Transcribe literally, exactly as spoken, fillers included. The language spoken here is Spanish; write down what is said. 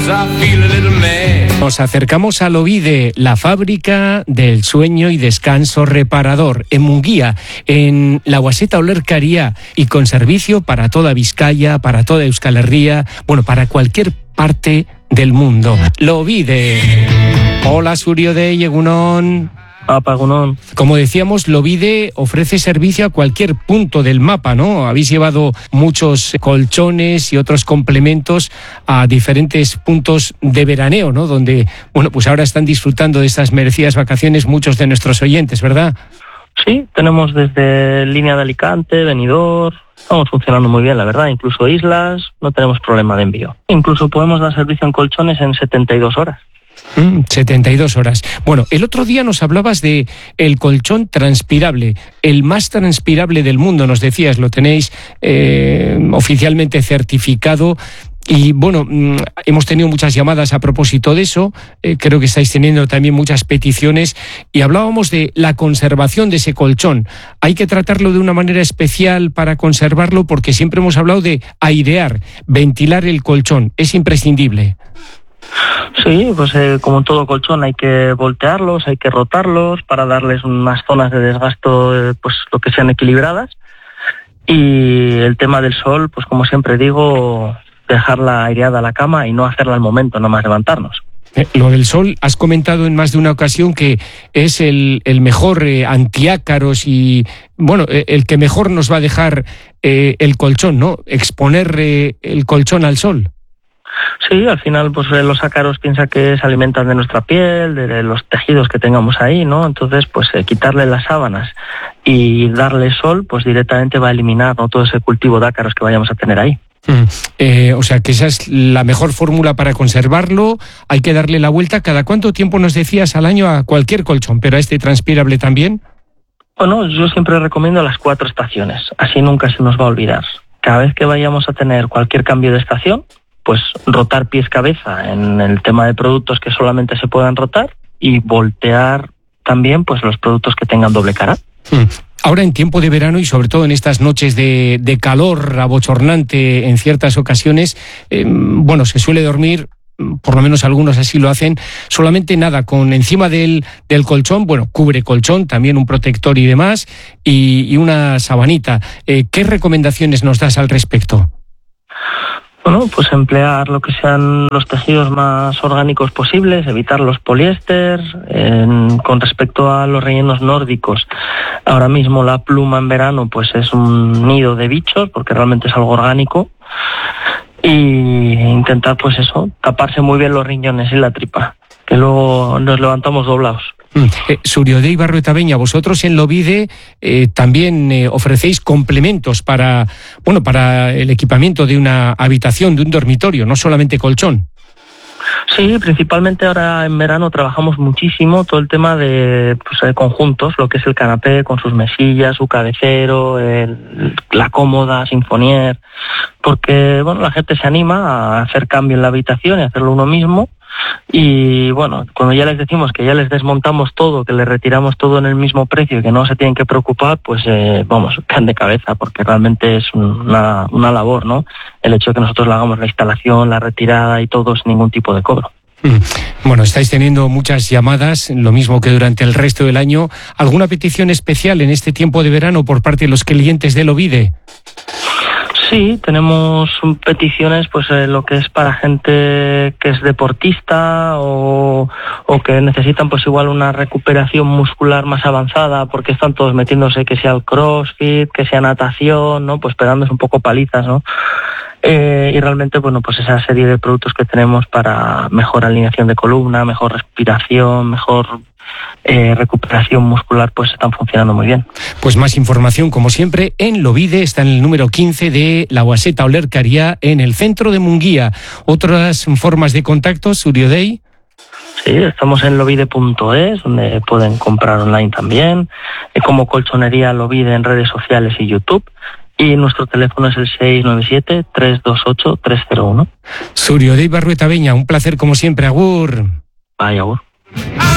Nos acercamos a Lovide, la fábrica del sueño y descanso reparador, en Munguía, en la Guaseta Olerkaria, y con servicio para toda Vizcaya, para toda Euskal Herria, bueno, para cualquier parte del mundo. Lovide. Hola, Zuriodei, egunon. Apagunón. Como decíamos, Lovide ofrece servicio a cualquier punto del mapa, ¿no? Habéis llevado muchos colchones y otros complementos a diferentes puntos de veraneo, ¿no? Donde, bueno, pues ahora están disfrutando de estas merecidas vacaciones muchos de nuestros oyentes, ¿verdad? Sí, tenemos desde línea de Alicante, Benidorm, estamos funcionando muy bien, la verdad, incluso islas, no tenemos problema de envío. Incluso podemos dar servicio en colchones en setenta y dos horas. Mm, setenta y dos horas. Bueno, el otro día nos hablabas de el colchón transpirable, el más transpirable del mundo, nos decías, lo tenéis eh, oficialmente certificado. Y bueno, hemos tenido muchas llamadas a propósito de eso, eh, creo que estáis teniendo también muchas peticiones, y hablábamos de la conservación de ese colchón. Hay que tratarlo de una manera especial para conservarlo, porque siempre hemos hablado de airear, ventilar el colchón, es imprescindible. Sí, pues eh, como en todo colchón hay que voltearlos, hay que rotarlos para darles unas zonas de desgasto, eh, pues lo que sean equilibradas. Y el tema del sol, pues como siempre digo, dejarla aireada la cama y no hacerla al momento, nada más levantarnos. Eh, lo del sol, has comentado en más de una ocasión que es el, el mejor eh, antiácaros y, bueno, eh, el que mejor nos va a dejar eh, el colchón, ¿no? Exponer eh, el colchón al sol. Sí, al final pues los ácaros piensa que se alimentan de nuestra piel, de los tejidos que tengamos ahí, ¿no? Entonces pues eh, quitarle las sábanas y darle sol pues directamente va a eliminar, ¿no?, todo ese cultivo de ácaros que vayamos a tener ahí. Mm, eh, o sea que esa es la mejor fórmula para conservarlo. Hay que darle la vuelta. ¿Cada cuánto tiempo nos decías al año a cualquier colchón, pero a este transpirable también? Bueno, yo siempre recomiendo las cuatro estaciones, así nunca se nos va a olvidar. Cada vez que vayamos a tener cualquier cambio de estación, pues rotar pies-cabeza en el tema de productos que solamente se puedan rotar y voltear también pues los productos que tengan doble cara. Mm. Ahora en tiempo de verano y sobre todo en estas noches de, de calor abochornante en ciertas ocasiones, eh, bueno, se suele dormir, por lo menos algunos así lo hacen, solamente nada, con encima del, del colchón, bueno, cubre colchón, también un protector y demás, y, y una sabanita. Eh, ¿Qué recomendaciones nos das al respecto? Bueno, pues emplear lo que sean los tejidos más orgánicos posibles, evitar los poliéster. En, con respecto a los rellenos nórdicos, ahora mismo la pluma en verano pues es un nido de bichos porque realmente es algo orgánico, y intentar pues eso, taparse muy bien los riñones y la tripa, que luego nos levantamos doblados. Mm. Eh, Zuriodei Barruetabeña, vosotros en Lovide eh, también eh, ofrecéis complementos para, bueno, para el equipamiento de una habitación, de un dormitorio, no solamente colchón. Sí, principalmente ahora en verano trabajamos muchísimo todo el tema de, pues, de conjuntos, lo que es el canapé con sus mesillas, su cabecero, el, la cómoda, sinfonier, porque bueno, la gente se anima a hacer cambio en la habitación y hacerlo uno mismo. Y bueno, cuando ya les decimos que ya les desmontamos todo, que les retiramos todo en el mismo precio y que no se tienen que preocupar, pues eh, vamos, caen de cabeza, porque realmente es una, una labor, ¿no? El hecho de que nosotros le hagamos la instalación, la retirada y todo sin ningún tipo de cobro. Bueno, estáis teniendo muchas llamadas, lo mismo que durante el resto del año. ¿Alguna petición especial en este tiempo de verano por parte de los clientes de Lovide? Sí, tenemos peticiones, pues eh, lo que es para gente que es deportista o, o que necesitan pues igual una recuperación muscular más avanzada, porque están todos metiéndose, que sea el crossfit, que sea natación, ¿no? Pues pegándose un poco palizas, ¿no? Eh, y realmente, bueno, pues esa serie de productos que tenemos para mejor alineación de columna, mejor respiración, mejor Eh, recuperación muscular, pues están funcionando muy bien. Pues más información, como siempre, en Lovide, está en el número quince de la Guaseta Olerkaria, en el centro de Munguía. ¿Otras formas de contacto, Zuriodei? Sí, estamos en lovide punto es, donde pueden comprar online también, eh, como Colchonería Lovide en redes sociales y YouTube. Y nuestro teléfono es el seis nueve siete, tres dos ocho, tres cero uno. Zuriodei Barruetabeña, un placer como siempre. Agur. Bye, agur.